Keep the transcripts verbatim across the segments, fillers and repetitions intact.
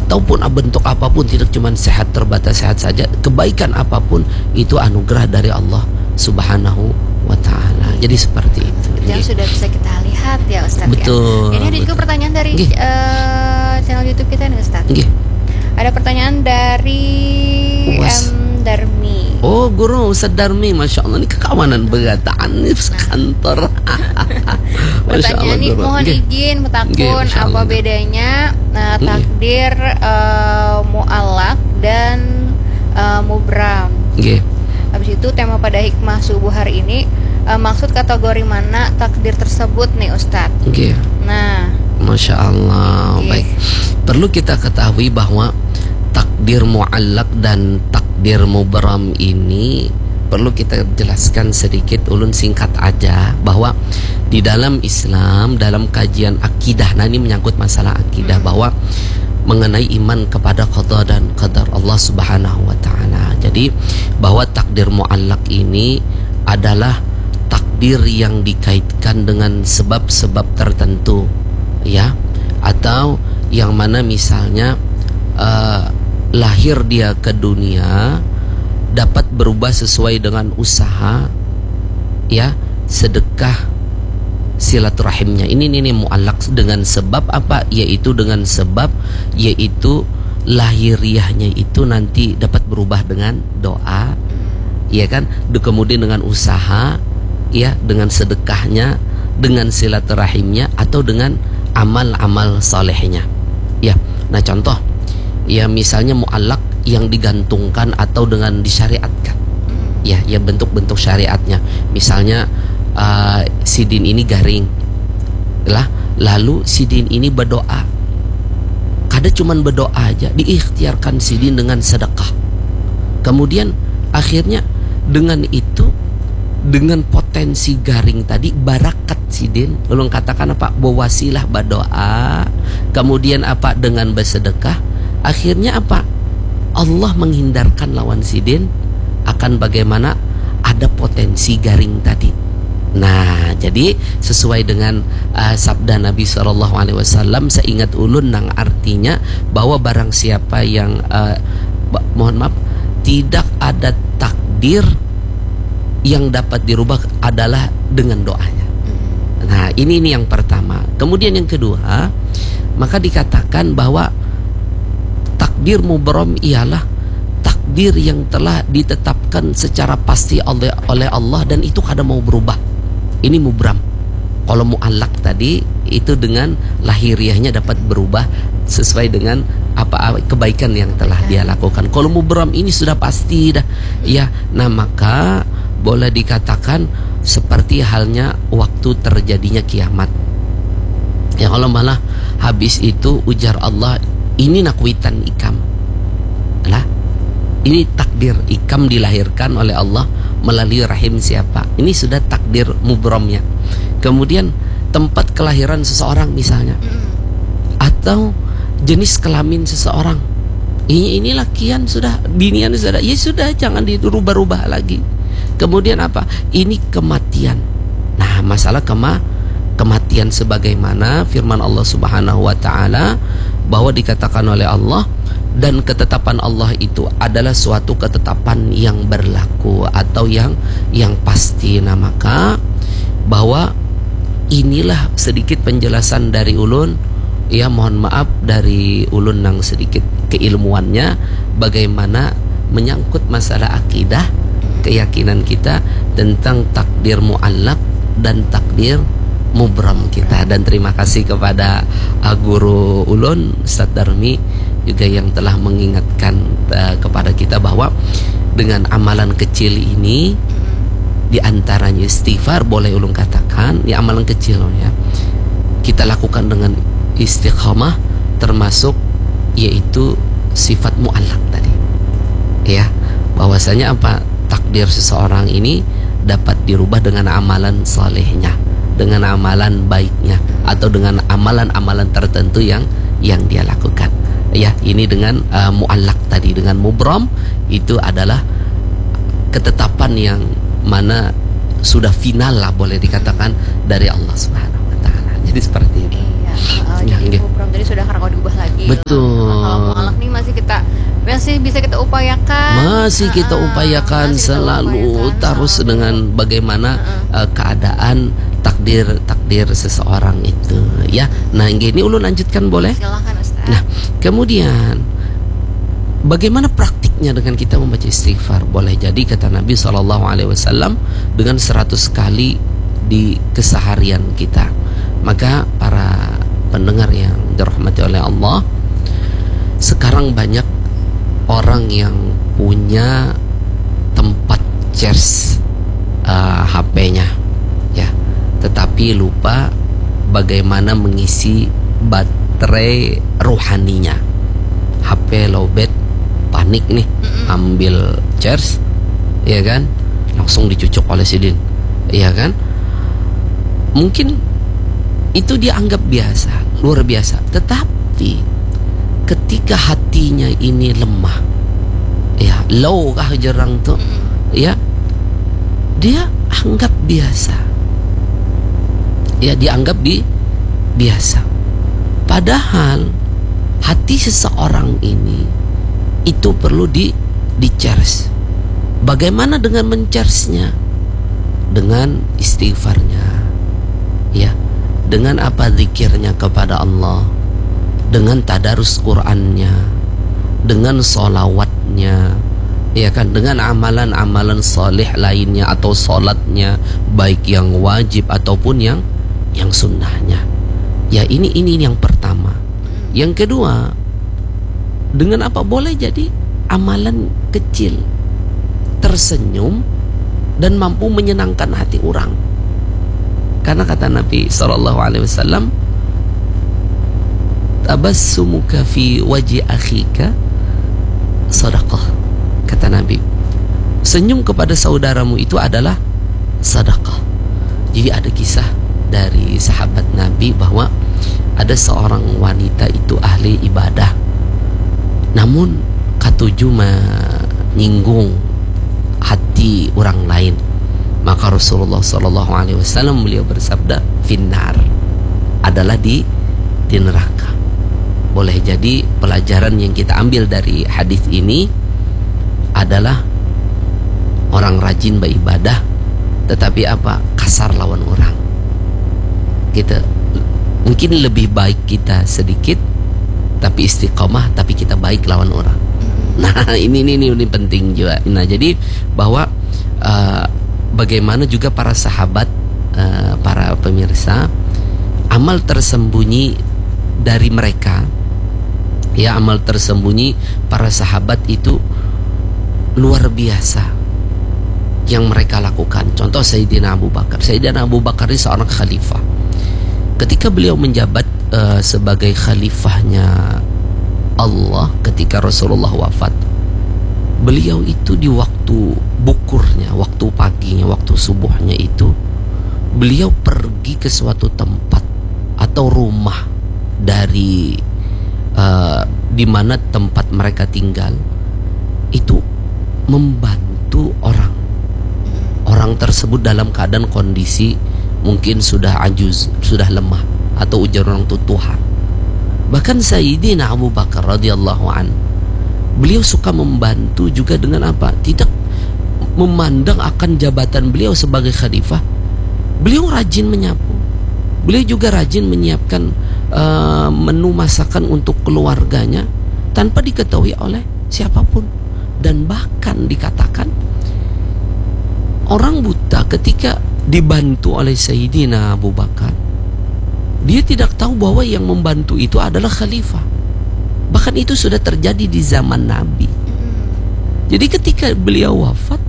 ataupun bentuk apapun, tidak cuma sehat terbatas sehat saja, kebaikan apapun itu anugerah dari Allah Subhanahu wa ta'ala. Jadi seperti itu. Yang sudah bisa kita lihat ya Ustaz. Betul. Ya. Ini ada juga betul. pertanyaan dari uh, channel YouTube kita nih Ustaz. Gih. Ada pertanyaan dari Was. M Darmi. Oh, guru Ustaz Darmi, masya Allah, ini kekawanan begataan nih sekantor. Pertanyaan ini mohon Gih. izin metakun Gih, apa bedanya uh, takdir uh, mu'allaq dan uh, mubram. Gih. Habis itu tema pada hikmah subuh hari ini, uh, maksud kategori mana takdir tersebut nih Ustadz. Gih. Nah, masya Allah. Gih. Baik, perlu kita ketahui bahwa takdir mu'allaq dan takdir mubram ini perlu kita jelaskan sedikit, ulun singkat aja, bahwa di dalam Islam, dalam kajian akidah, nah ini menyangkut masalah akidah, hmm. bahwa mengenai iman kepada qada dan qadar Allah Subhanahu wa ta'ala. Jadi bahwa takdir mu'allaq ini adalah takdir yang dikaitkan dengan sebab-sebab tertentu, ya, atau yang mana misalnya uh, lahir dia ke dunia dapat berubah sesuai dengan usaha, ya, sedekah, silaturahimnya. Ini ini, ini mu'allaq dengan sebab apa? Yaitu dengan sebab yaitu lahiriahnya itu nanti dapat berubah dengan doa, ya kan? Kemudian dengan usaha, ya, dengan sedekahnya, dengan silaturahimnya, atau dengan amal-amal salehnya. Ya. Nah, contoh, ya misalnya mu'allaq yang digantungkan atau dengan disyariatkan, ya, ya bentuk-bentuk syariatnya. Misalnya uh, sidin ini garing, lah, lalu sidin ini berdoa. Kada cuman berdoa aja, diikhtiarkan sidin dengan sedekah. Kemudian akhirnya dengan itu, dengan potensi garing tadi, barakat sidin, ulun katakan apa? Bawasilah berdoa, kemudian apa? Dengan bersedekah, akhirnya apa? Allah menghindarkan lawan sidin akan bagaimana ada potensi garing tadi. Nah, jadi sesuai dengan uh, sabda Nabi shallallahu alaihi wasallam, seingat ulun nang artinya bahwa barang siapa yang uh, mohon maaf, tidak ada takdir yang dapat dirubah adalah dengan doanya. Nah, ini ini yang pertama. Kemudian yang kedua, maka dikatakan bahwa takdir mubram ialah takdir yang telah ditetapkan secara pasti oleh oleh Allah dan itu kada mau berubah. Ini mubram. Kalau mu'allaq tadi itu dengan lahiriahnya dapat berubah sesuai dengan apa kebaikan yang telah dia lakukan. Kalau mubram ini sudah pasti dah, ya. Nah, maka boleh dikatakan seperti halnya waktu terjadinya kiamat. Ya, kalau malah habis itu ujar Allah, ini nakwitan ikam, lah, ini takdir ikam dilahirkan oleh Allah melalui rahim siapa. Ini sudah takdir mubramnya. Kemudian tempat kelahiran seseorang misalnya, atau jenis kelamin seseorang, ini ini lakian sudah, binian sudah, ya sudah, jangan dirubah-rubah lagi. Kemudian apa? Ini kematian. Nah, masalah kema kematian sebagaimana firman Allah Subhanahu wa ta'ala, bahwa dikatakan oleh Allah, dan ketetapan Allah itu adalah suatu ketetapan yang berlaku atau yang yang pasti. Nah, maka bahwa inilah sedikit penjelasan dari ulun, ya, mohon maaf dari ulun yang sedikit keilmuannya bagaimana menyangkut masalah akidah, keyakinan kita tentang takdir mu'allaq dan takdir mubram kita. Dan terima kasih kepada uh, guru ulun Ustaz Darmi juga yang telah mengingatkan uh, kepada kita bahwa dengan amalan kecil ini, diantaranya istighfar, boleh ulun katakan, ya, amalan kecil, ya, kita lakukan dengan istiqamah, termasuk yaitu sifat mu'allaq tadi, ya, bahwasanya apa, takdir seseorang ini dapat dirubah dengan amalan salehnya, dengan amalan baiknya, atau dengan amalan-amalan tertentu yang yang dia lakukan. Ya, ini dengan uh, mu'allaq tadi. Dengan mubram itu adalah ketetapan yang mana sudah final lah, boleh dikatakan, dari Allah Subhanahu wa ta'ala. Jadi seperti itu. Iya. uh, Ya, jadi nggih. program tadi sudah karena diubah lagi. Betul. Nah, kalau mualaf nih masih kita masih bisa kita upayakan. Masih kita Uh-uh, upayakan masih kita selalu upayakan terus selalu. dengan bagaimana Uh-uh. uh, keadaan takdir takdir seseorang itu ya. Nah, ini ulun lanjutkan boleh? Silakan Ustaz. Nah, kemudian bagaimana praktiknya dengan kita membaca istighfar? Boleh jadi kata Nabi shallallahu alaihi wasallam dengan seratus kali di keseharian kita. Maka para pendengar yang dirahmati oleh Allah, sekarang banyak orang yang punya tempat charge uh, H P-nya ya, tetapi lupa bagaimana mengisi baterai ruhaninya. H P lowbat, panik nih, ambil charge, ya kan, langsung dicucuk oleh sidin, ya kan. Mungkin itu dianggap biasa, luar biasa, tetapi ketika hatinya ini lemah, ya, low kah jerang tuh, ya, dia anggap biasa, ya, dianggap bi biasa. Padahal hati seseorang ini itu perlu di di charge. Bagaimana dengan men-charge-nya? Dengan istighfarnya, ya, dengan apa, zikirnya kepada Allah, dengan tadarus Qur'annya, dengan solawatnya, ya kan, dengan amalan-amalan saleh lainnya atau solatnya, baik yang wajib ataupun yang yang sunnahnya. Ya, ini ini yang pertama. Yang kedua, dengan apa? Boleh jadi amalan kecil, tersenyum dan mampu menyenangkan hati orang. Karena kata Nabi sallallahu alaihi wasallam, tabassumuka fi wajhi akhika sadaqah. Kata Nabi, senyum kepada saudaramu itu adalah sedekah. Jadi ada kisah dari sahabat Nabi bahwa ada seorang wanita itu ahli ibadah, namun katuju menyinggung hati orang lain. Maka Rasulullah sallallahu alaihi wasallam beliau bersabda, finnar, adalah di di neraka. Boleh jadi pelajaran yang kita ambil dari hadis ini adalah orang rajin beribadah, tetapi apa, kasar lawan orang. Kita mungkin lebih baik kita sedikit tapi istiqomah, tapi kita baik lawan orang. Nah, ini ini ini, ini penting juga. Nah, jadi bahwa uh, bagaimana juga para sahabat, uh, para pemirsa, amal tersembunyi dari mereka, ya, amal tersembunyi para sahabat itu luar biasa yang mereka lakukan. Contoh Sayyidina Abu Bakar. Sayyidina Abu Bakar ini seorang khalifah. Ketika beliau menjabat uh, sebagai khalifahnya Allah, ketika Rasulullah wafat, beliau itu di waktu bukurnya, waktu paginya, waktu subuhnya itu, beliau pergi ke suatu tempat atau rumah dari uh, di mana tempat mereka tinggal, itu membantu orang. Orang tersebut dalam keadaan kondisi mungkin sudah ajuz, sudah lemah, atau ujar orang itu Tuhan. Bahkan Sayyidina Abu Bakar radhiyallahu an, beliau suka membantu juga dengan apa? Tidak memandang akan jabatan beliau sebagai khalifah. Beliau rajin menyapu. Beliau juga rajin menyiapkan uh, menu masakan untuk keluarganya tanpa diketahui oleh siapapun. Dan bahkan dikatakan orang buta ketika dibantu oleh Sayyidina Abu Bakar, dia tidak tahu bahwa yang membantu itu adalah khalifah. Bahkan itu sudah terjadi di zaman Nabi. Jadi ketika beliau wafat,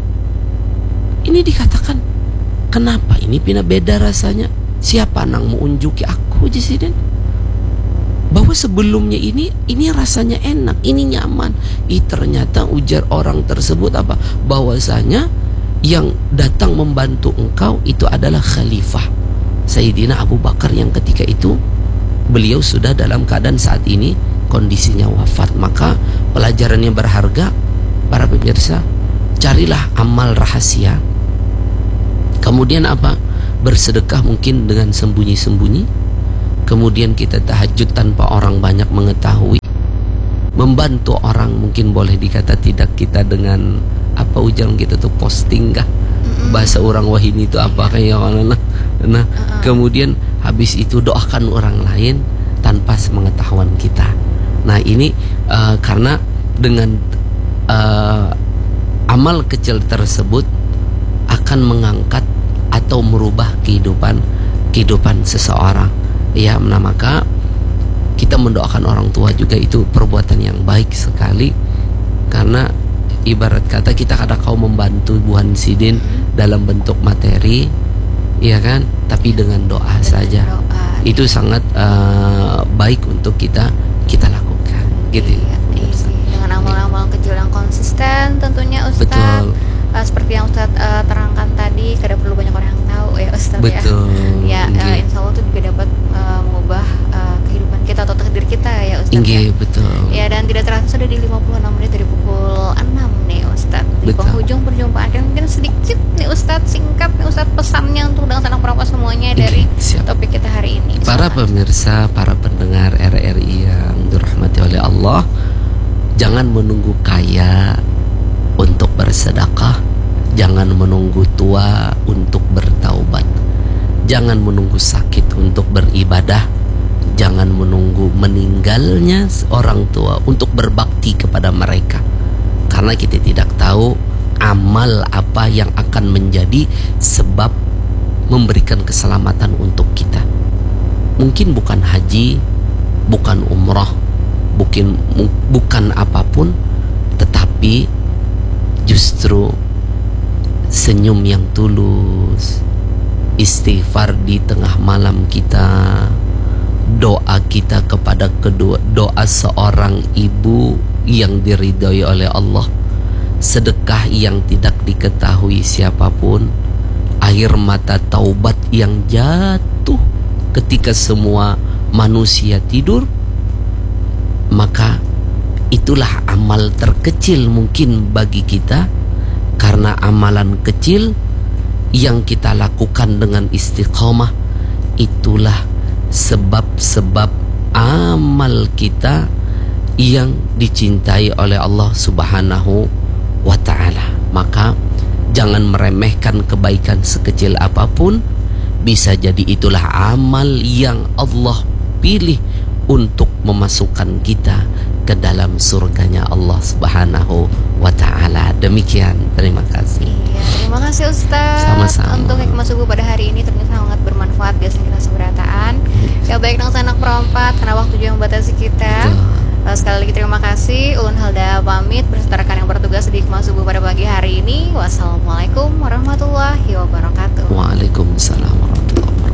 ini dikatakan, kenapa ini pina beda rasanya? Siapa nang mau unjuki aku Jesiden? Bahwa sebelumnya ini ini rasanya enak, ini nyaman. Ih, ternyata ujar orang tersebut apa? Bahwasanya yang datang membantu engkau itu adalah khalifah Sayyidina Abu Bakar yang ketika itu beliau sudah dalam keadaan saat ini kondisinya wafat. Maka pelajaran yang berharga para pemirsa, carilah amal rahasia. Kemudian apa? Bersedekah mungkin dengan sembunyi-sembunyi. kemudian kita tahajud tanpa orang banyak mengetahui, membantu orang, mungkin boleh dikata tidak kita dengan apa ujar kita tuh posting kah, bahasa orang Wahini itu apa kayak mana, nah kemudian habis itu doakan orang lain tanpa sepengetahuan kita. Nah ini uh, karena dengan uh, amal kecil tersebut akan mengangkat atau merubah kehidupan kehidupan seseorang. Ya, nah maka kita mendoakan orang tua juga itu perbuatan yang baik sekali, karena ibarat kata kita kadang kau membantu Bu Hansidin dalam bentuk materi, ya kan, tapi dengan doa dengan saja doa, itu ya. sangat uh, baik untuk kita kita lakukan, gitu. Iya, iya, dengan amal-amal kecil yang konsisten tentunya Ustaz. Betul. Uh, seperti yang Ustaz uh, terangkan tadi, kada perlu banyak orang yang tahu ya Ustaz. Betul. Ya, ya uh, insya Allah itu juga dapat uh, mengubah uh, kehidupan kita atau takdir kita ya Ustaz. Inge, ya. Betul. Ya, dan tidak terasa sudah di lima puluh enam menit dari pukul enam nih Ustaz. Di Betul. penghujung perjumpaan kita mungkin sedikit nih Ustaz, singkat nih Ustaz pesannya untuk dengan sanak perangkat semuanya dari Siap. topik kita hari ini. Para Salam. pemirsa, para pendengar R R I yang dirahmati oleh Allah, jangan menunggu kaya untuk bersedekah, jangan menunggu tua untuk bertaubat, jangan menunggu sakit untuk beribadah, jangan menunggu meninggalnya orang tua untuk berbakti kepada mereka, karena kita tidak tahu amal apa yang akan menjadi sebab memberikan keselamatan untuk kita. Mungkin bukan haji, bukan umrah, bukan bukan apapun, tetapi justru senyum yang tulus, istighfar di tengah malam kita, doa kita kepada kedua, doa seorang ibu yang diridhoi oleh Allah, sedekah yang tidak diketahui siapapun, air mata taubat yang jatuh ketika semua manusia tidur, maka itulah amal terkecil mungkin bagi kita, karena amalan kecil yang kita lakukan dengan istiqamah itulah sebab-sebab amal kita yang dicintai oleh Allah Subhanahu wa ta'ala. Maka jangan meremehkan kebaikan sekecil apapun, bisa jadi itulah amal yang Allah pilih untuk memasukkan kita ke dalam surganya Allah Subhanahu wa ta'ala. Demikian, terima kasih. Iya, terima kasih Ustaz. Sama-sama. Untuk hikmah subuh pada hari ini ternyata sangat bermanfaat, biasanya kita seberataan. Ya baik dengan sanak perempat, karena waktu juga membatasi kita. Uh, sekali lagi terima kasih. Ulun Halda pamit berserta rekan yang bertugas di hikmah subuh pada pagi hari ini. Wassalamualaikum warahmatullahi